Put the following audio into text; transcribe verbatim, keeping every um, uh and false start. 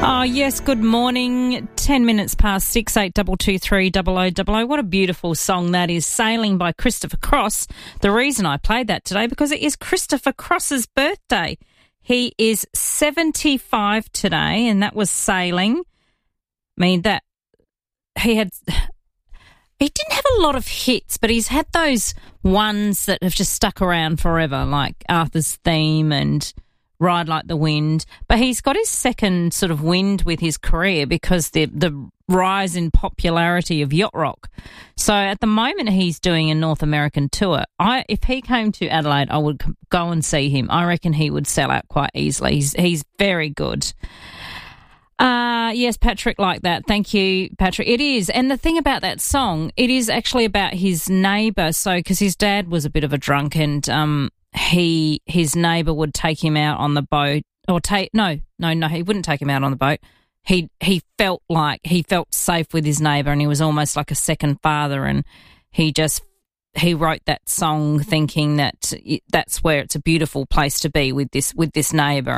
Oh, yes, good morning. Ten minutes past six, eight double two three double o double o. What a beautiful song that is, Sailing by Christopher Cross. The reason I played that today, because it is Christopher Cross's birthday. He is seventy-five today, and that was Sailing. I mean, that he had... He didn't have a lot of hits, but he's had those ones that have just stuck around forever, like Arthur's Theme and Ride Like the Wind. But he's got his second sort of wind with his career because the the rise in popularity of yacht rock. So at the moment he's doing a North American tour. I if he came to Adelaide, I would go and see him. I reckon he would sell out quite easily. He's he's very good. Uh, yes, Patrick, like that. Thank you, Patrick. It is. And the thing about that song, it is actually about his neighbour. So, because his dad was a bit of a drunk and um, he his neighbour would take him out on the boat or take, no, no, no, he wouldn't take him out on the boat. He, he felt like he felt safe with his neighbour and he was almost like a second father, and he just, he wrote that song thinking that that's where it's a beautiful place to be with this, with this neighbour.